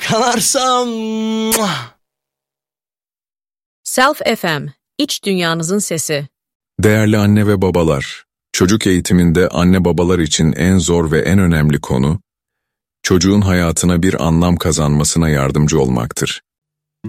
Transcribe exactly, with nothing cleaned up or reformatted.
Kanarsam. Self F M, iç dünyanızın sesi. Değerli anne ve babalar, çocuk eğitiminde anne babalar için en zor ve en önemli konu, çocuğun hayatına bir anlam kazanmasına yardımcı olmaktır.